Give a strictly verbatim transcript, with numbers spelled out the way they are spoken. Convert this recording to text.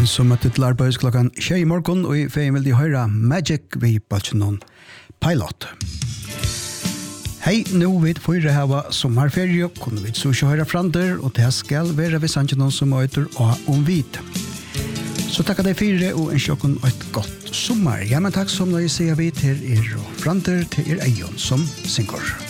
som møtte til arbeids klokken tjej i morgen, og i ferien vil de høre Magic vi Bachelon Pilot. Hei, nå vid fyra hava sommarferie, kunne vi så ikke høre frander, og det skal være vi sannsyn noen som møter og om vid. Så takk deg fire, og en sjokken og et godt sommar. Ja, men takk som når jeg sier vi til er og frander til er eion som synger.